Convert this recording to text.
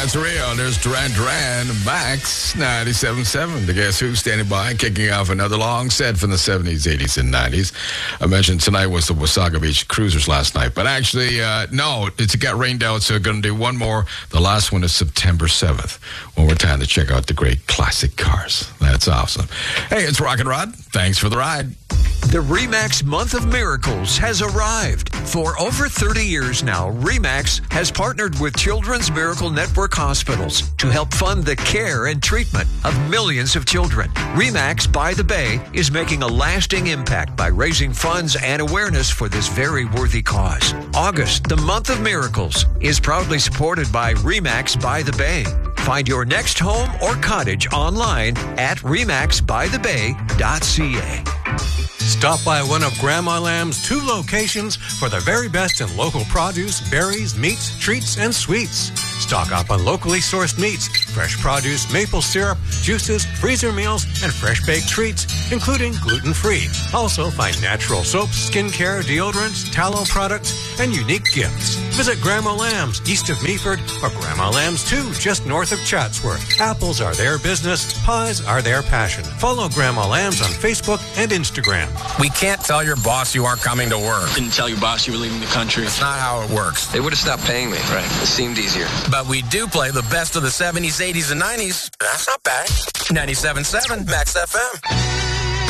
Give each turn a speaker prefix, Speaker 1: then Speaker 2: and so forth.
Speaker 1: That's Rio. There's Duran Duran, Max 97.7. The Guess Who standing by, kicking off another long set from the 70s, 80s, and 90s. I mentioned tonight was the Wasaga Beach Cruisers last night, but actually, no, it got rained out, so we're going to do one more. The last one is September 7th. One more time to check out the great classic cars. That's awesome. Hey, it's Rock and Rod. Thanks for the ride.
Speaker 2: The RE/MAX Month of Miracles has arrived. For over 30 years now, RE/MAX has partnered with Children's Miracle Network hospitals to help fund the care and treatment of millions of children. RE/MAX by the Bay is making a lasting impact by raising funds and awareness for this very worthy cause. August, the Month of Miracles, is proudly supported by RE/MAX by the Bay. Find your next home or cottage online at remaxbythebay.ca.
Speaker 3: Stop by one of Grandma Lamb's 2 locations for the very best in local produce, berries, meats, treats, and sweets. Stock up on locally sourced meats, fresh produce, maple syrup, juices, freezer meals, and fresh baked treats, including gluten-free. Also find natural soaps, skincare, deodorants, tallow products, and unique gifts. Visit Grandma Lamb's east of Meaford or Grandma Lamb's 2 just north of Chatsworth. Apples are their business. Pies are their passion. Follow Grandma Lamb's on Facebook and Instagram.
Speaker 4: We can't tell your boss you aren't coming to work.
Speaker 5: Didn't tell your boss you were leaving the country.
Speaker 4: It's not how it works.
Speaker 6: They would have stopped paying me. Right. It seemed easier.
Speaker 4: But we do play the best of the 70s, 80s, and 90s. That's not bad. 97.7 Max FM.